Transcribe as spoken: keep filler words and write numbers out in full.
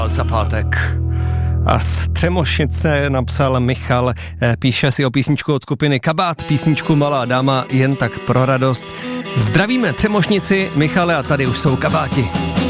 za pátek. A z Třemošnice napsal Michal, píše si o písničku od skupiny Kabát, písničku Malá dáma, jen tak pro radost. Zdravíme Třemošnici, Michale, a tady už jsou kabáti.